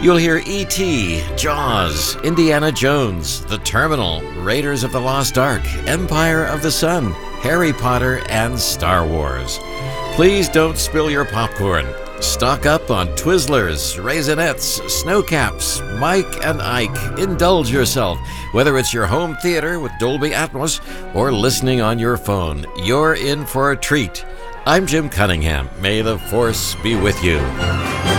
You'll hear E.T., Jaws, Indiana Jones, The Terminal, Raiders of the Lost Ark, Empire of the Sun, Harry Potter, and Star Wars. Please don't spill your popcorn. Stock up on Twizzlers, Raisinets, Snowcaps, Mike and Ike. Indulge yourself, whether it's your home theater with Dolby Atmos or listening on your phone. You're in for a treat. I'm Jim Cunningham. May the Force be with you.